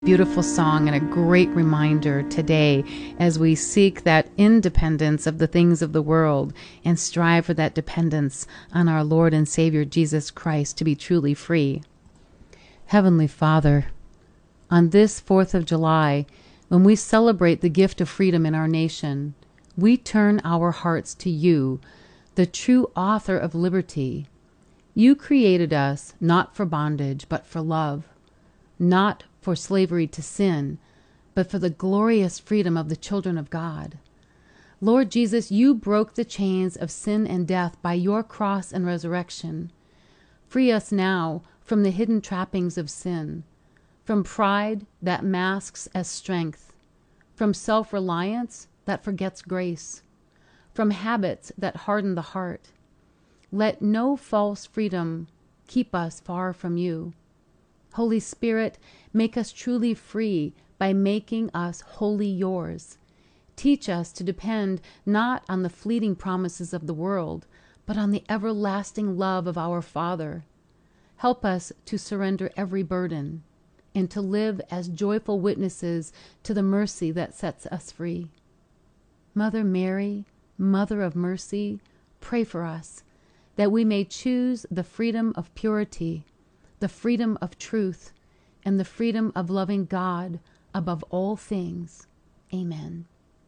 Beautiful song and a great reminder today as we seek that independence of the things of the world and strive for that dependence on our Lord and Savior Jesus Christ to be truly free. Heavenly Father, on this 4th of July, when we celebrate the gift of freedom in our nation, we turn our hearts to you, the true author of liberty. You created us not for bondage, but for love, not for slavery to sin, but for the glorious freedom of the children of God. Lord Jesus, you broke the chains of sin and death by your cross and resurrection. Free us now from the hidden trappings of sin, from pride that masks as strength, from self-reliance that forgets grace, from habits that harden the heart. Let no false freedom keep us far from you. Holy Spirit, make us truly free by making us wholly yours. Teach us to depend not on the fleeting promises of the world, but on the everlasting love of our Father. Help us to surrender every burden and to live as joyful witnesses to the mercy that sets us free. Mother Mary, Mother of Mercy, pray for us that we may choose the freedom of purity, the freedom of truth, and the freedom of loving God above all things. Amen.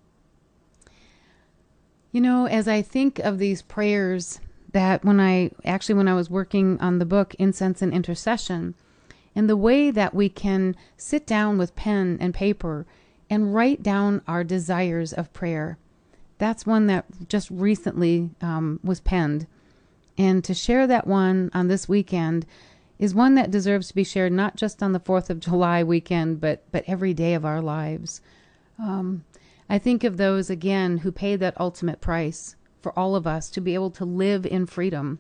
You know, as I think of these prayers that when I was working on the book Incense and Intercession, and the way that we can sit down with pen and paper and write down our desires of prayer. That's one that just recently was penned. And to share that one on this weekend is one that deserves to be shared not just on the 4th of July weekend, but every day of our lives. I think of those, again, who paid that ultimate price for all of us to be able to live in freedom.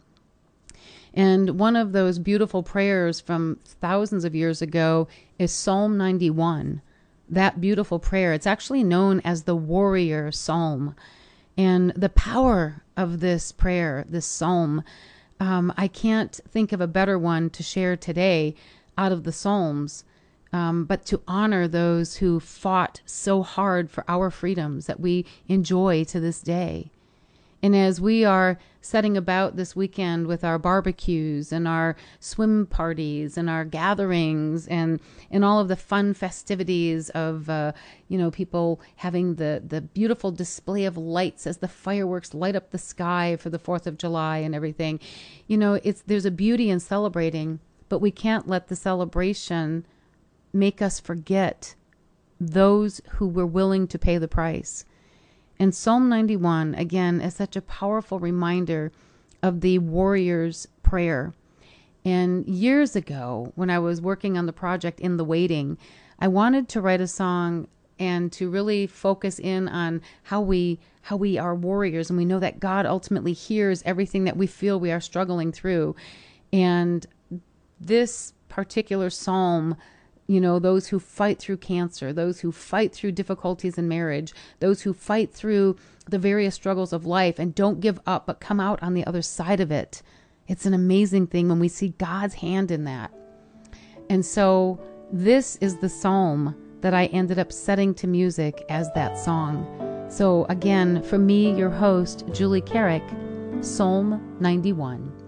And one of those beautiful prayers from thousands of years ago is Psalm 91. That beautiful prayer, it's actually known as the Warrior Psalm. And the power of this prayer, this psalm, I can't think of a better one to share today out of the Psalms, but to honor those who fought so hard for our freedoms that we enjoy to this day. And as we are setting about this weekend with our barbecues and our swim parties and our gatherings and all of the fun festivities of, people having the beautiful display of lights as the fireworks light up the sky for the 4th of July and everything, there's a beauty in celebrating, but we can't let the celebration make us forget those who were willing to pay the price. And Psalm 91, again, is such a powerful reminder of the warrior's prayer. And years ago, when I was working on the project In the Waiting, I wanted to write a song and to really focus in on how we are warriors, and we know that God ultimately hears everything that we feel we are struggling through. And this particular psalm, those who fight through cancer, those who fight through difficulties in marriage, those who fight through the various struggles of life and don't give up, but come out on the other side of it. It's an amazing thing when we see God's hand in that. And so this is the psalm that I ended up setting to music as that song. So again, for me, your host, Julie Carrick, Psalm 91.